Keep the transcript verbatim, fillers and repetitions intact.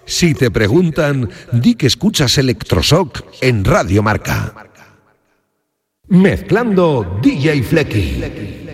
Si te preguntan, di que escuchas Electroshock en Radio Marca. Mezclando D J Flecky.